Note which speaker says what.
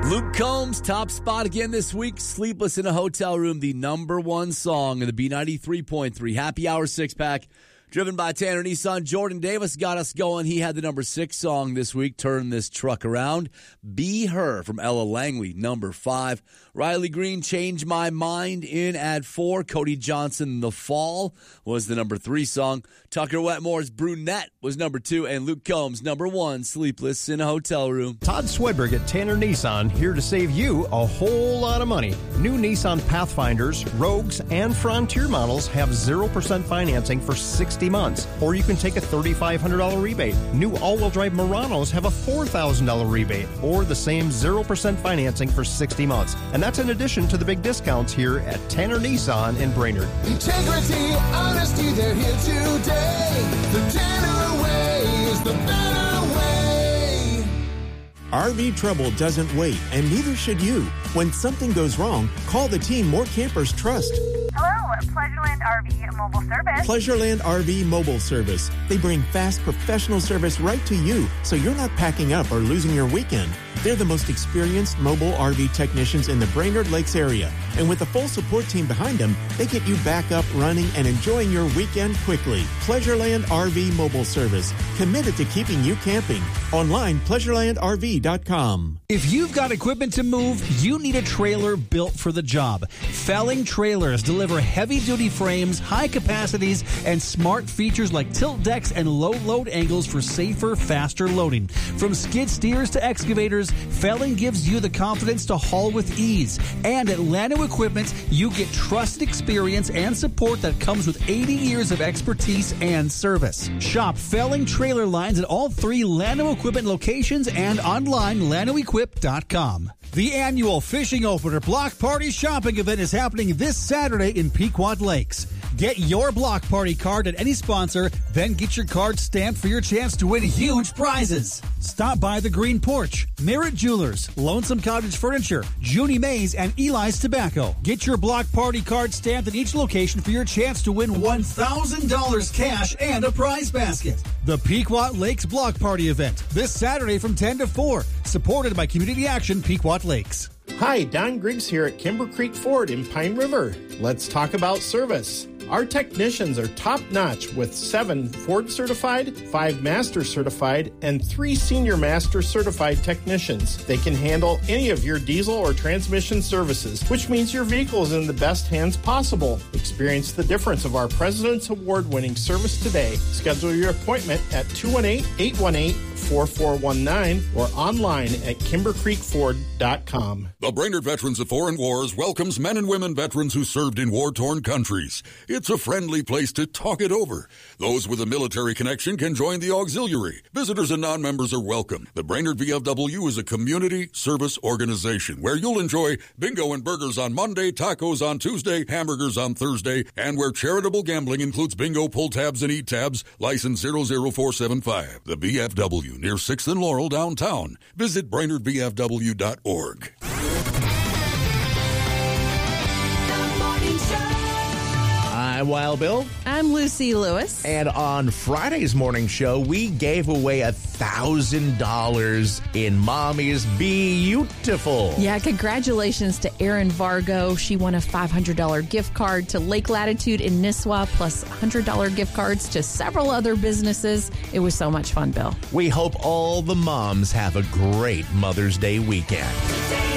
Speaker 1: Luke Combs, top spot again this week. Sleepless in a Hotel Room, the number one song in the B93.3 Happy Hour 6-pack. Driven by Tanner Nissan. Jordan Davis got us going. He had the number 6 song this week, Turn This Truck Around. Be Her from Ella Langley, number 5. Riley Green, Change My Mind in at 4. Cody Johnson, The Fall was the number 3 song. Tucker Wetmore's Brunette was number 2. And Luke Combs, number 1, Sleepless in a Hotel Room.
Speaker 2: Todd Swedberg at Tanner Nissan, here to save you a whole lot of money. New Nissan Pathfinders, Rogues, and Frontier models have 0% financing for 60 months, or you can take a $3,500 rebate. New all-wheel drive Muranos have a $4,000 rebate, or the same 0% financing for 60 months. And that's in addition to the big discounts here at Tanner Nissan in Brainerd.
Speaker 3: Integrity, honesty, they're here today. The Tanner way is the better way.
Speaker 4: RV trouble doesn't wait, and neither should you. When something goes wrong, call the team more campers trust.
Speaker 5: Hello, Pleasureland RV Mobile Service.
Speaker 4: Pleasureland RV Mobile Service. They bring fast, professional service right to you, so you're not packing up or losing your weekend. They're the most experienced mobile RV technicians in the Brainerd Lakes area. And with a full support team behind them, they get you back up, running, and enjoying your weekend quickly. Pleasureland RV Mobile Service. Committed to keeping you camping. Online, pleasurelandrv.com.
Speaker 6: If you've got equipment to move, you need a trailer built for the job. Felling Trailers deliver heavy-duty frames, high capacities, and smart features like tilt decks and low load angles for safer, faster loading. From skid steers to excavators, Felling gives you the confidence to haul with ease. And at Lano Equipment, you get trusted experience and support that comes with 80 years of expertise and service. Shop Felling Trailer Lines at all 3 Lano Equipment locations and online, LanoEquip.com. The annual Fishing Opener Block Party Shopping event is happening this Saturday in Pequot Lakes. Get your block party card at any sponsor, then get your card stamped for your chance to win huge prizes. Stop by the Green Porch, Merritt Jewelers, Lonesome Cottage Furniture, Junie Mays, and Eli's Tobacco. Get your block party card stamped at each location for your chance to win $1,000 cash and a prize basket. The Pequot Lakes Block Party event, this Saturday from 10 to 4, supported by Community Action Pequot Lakes.
Speaker 7: Hi, Don Griggs here at Kimber Creek Ford in Pine River. Let's talk about service. Our technicians are top-notch with 7 Ford certified, 5 Master certified, and 3 Senior Master certified technicians. They can handle any of your diesel or transmission services, which means your vehicle is in the best hands possible. Experience the difference of our President's Award-winning service today. Schedule your appointment at 218-818-4419 or online at kimbercreekford.com.
Speaker 8: The Brainerd Veterans of Foreign Wars welcomes men and women veterans who served in war-torn countries. It's a friendly place to talk it over. Those with a military connection can join the auxiliary. Visitors and non-members are welcome. The Brainerd VFW is a community service organization where you'll enjoy bingo and burgers on Monday, tacos on Tuesday, hamburgers on Thursday, and where charitable gambling includes bingo, pull tabs, and eat tabs. License 00475. The VFW near 6th and Laurel downtown. Visit BrainerdVFW.org.
Speaker 9: I'm Wild Bill.
Speaker 10: I'm Lucy Lewis.
Speaker 9: And on Friday's morning show, we gave away $1,000 in Mommy's Beautiful.
Speaker 10: Yeah, congratulations to Erin Vargo. She won a $500 gift card to Lake Latitude in Nisswa, plus $100 gift cards to several other businesses. It was so much fun, Bill.
Speaker 9: We hope all the moms have a great Mother's Day weekend.